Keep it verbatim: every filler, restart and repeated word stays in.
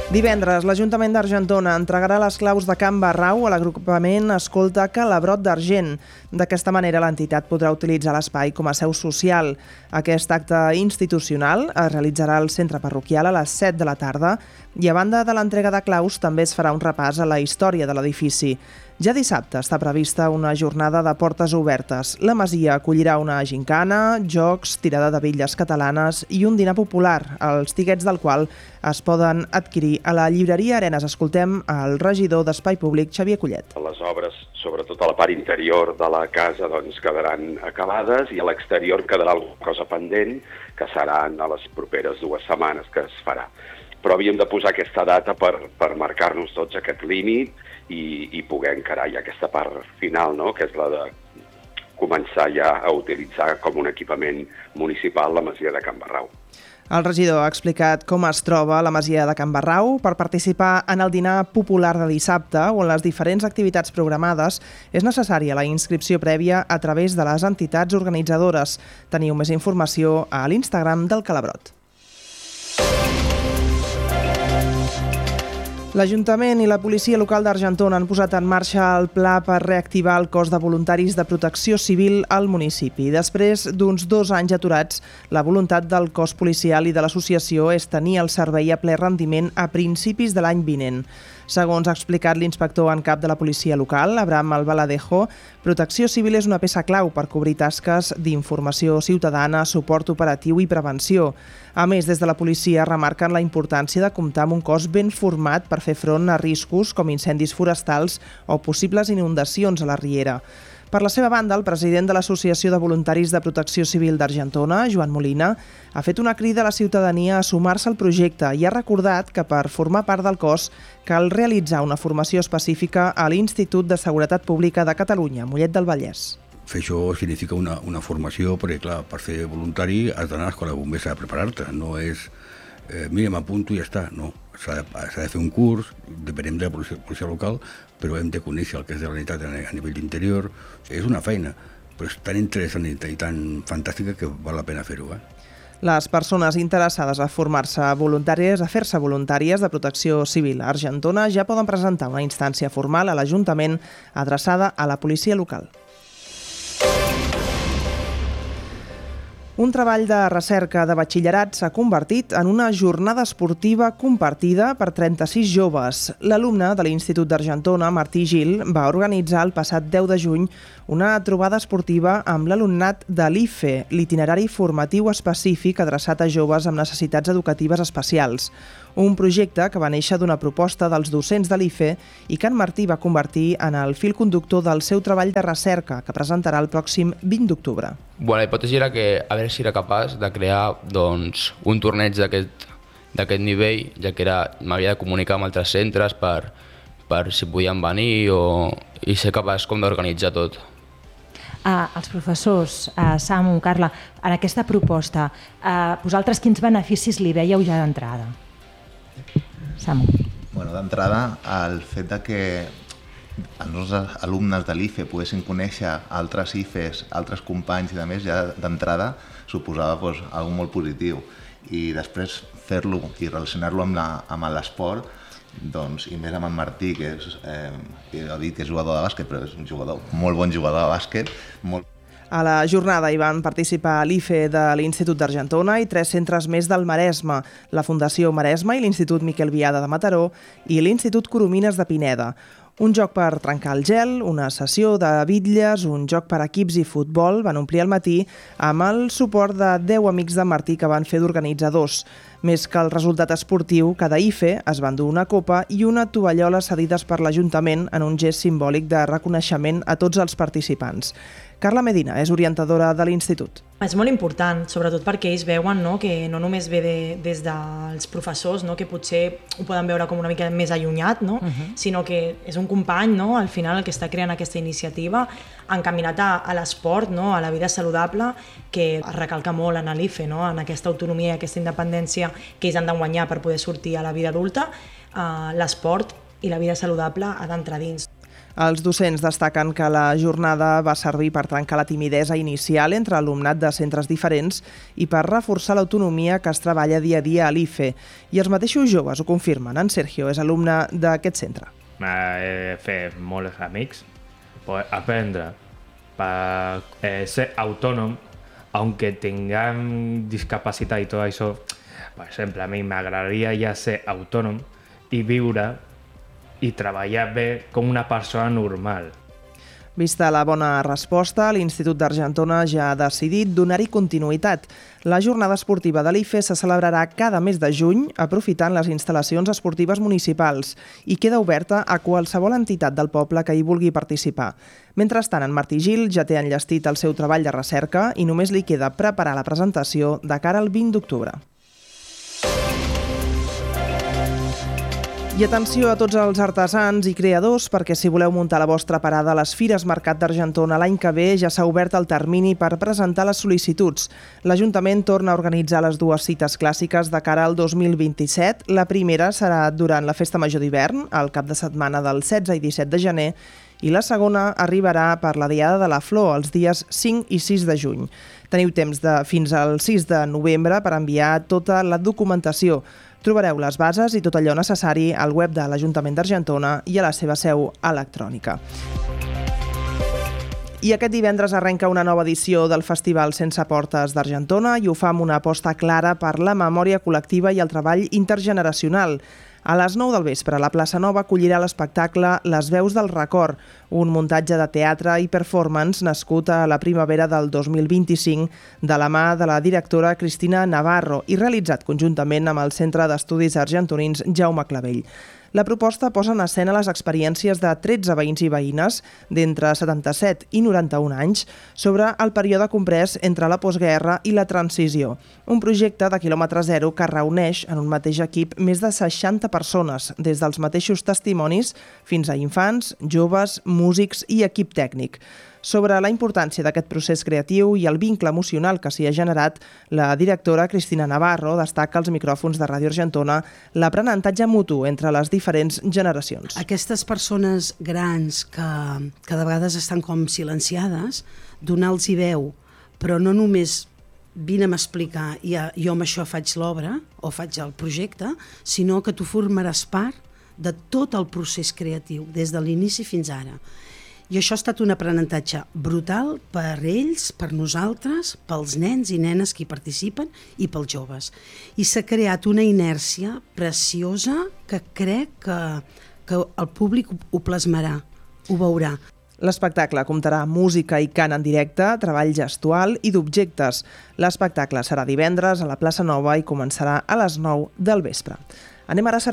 Divendres, l'Ajuntament d'Argentona entregarà les claus de Can Barrau a l'agrupament Escolta Calabrot d'Argent. D'aquesta manera, l'entitat podrà utilitzar l'espai com a seu social. Aquest acte institucional es realitzarà al centre parroquial a les set de la tarda i, a banda de l'entrega de claus, també es farà un repàs a la història de l'edifici. Ja dissabte està prevista una jornada de portes obertes. La masia acollirà una gincana, jocs, tirada de bitlles catalanes i un dinar popular, els tiquets del qual es poden adquirir a la llibreria Arenes. Escoltem el regidor d'Espai Públic, Xavier Collet. Les obres, sobretot a la part interior de la casa, doncs, quedaran acabades i a l'exterior quedarà alguna cosa pendent, que seran a les properes dues setmanes que es farà. Però havíem de posar aquesta data per, per marcar-nos tots aquest límit i, i poder encarar ja aquesta part final, no?, que és la de començar ja a utilitzar com un equipament municipal la masia de Can Barrau. El regidor ha explicat com es troba la masia de Can Barrau. Per participar en el dinar popular de dissabte o en les diferents activitats programades és necessària la inscripció prèvia a través de les entitats organitzadores. Teniu més informació a l'Instagram del Calabrot. L'Ajuntament i la policia local d'Argentona han posat en marxa el pla per reactivar el cos de voluntaris de protecció civil al municipi. Després d'uns dos anys aturats, la voluntat del cos policial i de l'associació és tenir el servei a ple rendiment a principis de l'any vinent. Segons ha explicat l'inspector en cap de la policia local, Abraham Albaladejo, protecció civil és una peça clau per cobrir tasques d'informació ciutadana, suport operatiu i prevenció. A més, des de la policia remarquen la importància de comptar amb un cos ben format per fer front a riscos com incendis forestals o possibles inundacions a la riera. Per la seva banda, el president de l'Associació de Voluntaris de Protecció Civil d'Argentona, Joan Molina, ha fet una crida a la ciutadania a sumar-se al projecte i ha recordat que per formar part del cos cal realitzar una formació específica a l'Institut de Seguretat Pública de Catalunya, Mollet del Vallès. Fer això significa una, una formació, perquè clar, per ser voluntari has d'anar a l'escola de bombers a preparar-te, no és eh, mira, m'apunto i ja està, no. S'ha de, s'ha de fer un curs, depenem de la policia, policia local, però hem de conèixer el que és de la realitat a nivell d'interior. O sigui, és una feina, però és tan interessant i tan fantàstica que val la pena fer-ho. Eh? Les persones interessades a formar-se voluntàries, a fer-se voluntàries de protecció civil a Argentona ja poden presentar una instància formal a l'Ajuntament adreçada a la policia local. Un treball de recerca de batxillerat s'ha convertit en una jornada esportiva compartida per trenta-sis joves. L'alumne de l'Institut d'Argentona, Martí Gil, va organitzar el passat deu de juny una trobada esportiva amb l'alumnat de l'I F E, l'itinerari formatiu específic adreçat a joves amb necessitats educatives especials. Un projecte que va néixer d'una proposta dels docents de l'I F E i que en Martí va convertir en el fil conductor del seu treball de recerca, que presentarà el pròxim vint d'octubre. Bueno, la hipòtesi era que a veure si era capaç de crear doncs, un torneig d'aquest nivell, ja que m'havia de comunicar amb altres centres per, per si podien venir o, i ser capaç com d'organitzar tot. Uh, els professors, uh, Samu, Carla, en aquesta proposta, uh, vosaltres quins beneficis li veieu ja d'entrada? Samu. Bueno, d'entrada, el fet de que els nostres alumnes de l'I F E poguessin conèixer altres I F Es, altres companys i de més, ja d'entrada suposava doncs, alguna molt positiu. I després fer-lo i relacionar-lo amb l'esport, doncs, i més amb en Martí, que és, eh, he dit que és jugador de bàsquet, però és un jugador, molt bon jugador de bàsquet. Molt... A la jornada hi van participar l'I F E de l'Institut d'Argentona i tres centres més del Maresme, la Fundació Maresme i l'Institut Miquel Biada de Mataró i l'Institut Coromines de Pineda. Un joc per trencar el gel, una sessió de bitlles, un joc per equips i futbol van omplir el matí amb el suport de deu amics de Martí que van fer d'organitzadors. Més que el resultat esportiu, cada I F E es va endur una copa i una tovallola cedides per l'Ajuntament en un gest simbòlic de reconeixement a tots els participants. Carla Medina és orientadora de l'Institut. És molt important, sobretot perquè ells veuen, no, que no només ve de, des dels professors, no, que potser ho poden veure com una mica més allunyat, no, uh-huh. sinó que és un company, no, al final el que està creant aquesta iniciativa, encaminat a, a l'esport, no, a la vida saludable, que es recalca molt en l'I F E, no, en aquesta autonomia i aquesta independència que ells han de guanyar per poder sortir a la vida adulta, eh, l'esport i la vida saludable ha d'entrar dins. Els docents destaquen que la jornada va servir per trencar la timidesa inicial entre alumnat de centres diferents i per reforçar l'autonomia que es treballa dia a dia a l'I F E. I els mateixos joves ho confirmen. En Sergio és alumne d'aquest centre. He fet molts amics, aprendre per eh, ser autònom, aunque tinguem discapacitat i tot això. Per exemple, a mi m'agradaria ja ser autònom i viure i treballar bé com una persona normal. Vista la bona resposta, l'Institut d'Argentona ja ha decidit donar-hi continuïtat. La jornada esportiva de l'I F E se celebrarà cada mes de juny, aprofitant les instal·lacions esportives municipals, i queda oberta a qualsevol entitat del poble que hi vulgui participar. Mentrestant, en Martí Gil ja té enllestit el seu treball de recerca i només li queda preparar la presentació de cara al vint d'octubre. I atenció a tots els artesans i creadors, perquè si voleu muntar la vostra parada a les Fires Mercat d'Argentona l'any que ve ja s'ha obert el termini per presentar les sol·licituds. L'Ajuntament torna a organitzar les dues cites clàssiques de cara al dos mil vint-i-set. La primera serà durant la Festa Major d'hivern, al cap de setmana del setze i disset de gener, i la segona arribarà per la Diada de la Flor, els dies cinc i sis de juny. Teniu temps de, fins al sis de novembre per enviar tota la documentació. Trobareu les bases i tot allò necessari al web de l'Ajuntament d'Argentona i a la seva seu electrònica. I aquest divendres arrenca una nova edició del Festival Sense Portes d'Argentona i ho fa amb una aposta clara per la memòria col·lectiva i el treball intergeneracional. A les nou del vespre, la plaça Nova acollirà l'espectacle Les veus del record, un muntatge de teatre i performance nascut a la primavera del dos mil vint-i-cinc de la mà de la directora Cristina Navarro i realitzat conjuntament amb el Centre d'Estudis Argentonins Jaume Clavell. La proposta posa en escena les experiències de tretze veïns i veïnes d'entre setanta-set i noranta-un anys sobre el període comprès entre la postguerra i la transició. Un projecte de quilòmetre zero que reuneix en un mateix equip més de seixanta persones, des dels mateixos testimonis fins a infants, joves, músics i equip tècnic. Sobre la importància d'aquest procés creatiu i el vincle emocional que s'hi ha generat, la directora Cristina Navarro destaca als micròfons de Ràdio Argentona l'aprenentatge mutu entre les diferents generacions. Aquestes persones grans que, que de vegades estan com silenciades, donar-los veu, però no només vine'm a explicar i jo amb això faig l'obra o faig el projecte, sinó que tu formaràs part de tot el procés creatiu, des de l'inici fins ara. I això ha estat un aprenentatge brutal per ells, per nosaltres, pels nens i nenes que hi participen i pels joves. I s'ha creat una inèrcia preciosa que crec que, que el públic ho plasmarà, ho veurà. L'espectacle comptarà amb música i cant en directe, treball gestual i d'objectes. L'espectacle serà divendres a la plaça Nova i començarà a les nou del vespre. Anem ara a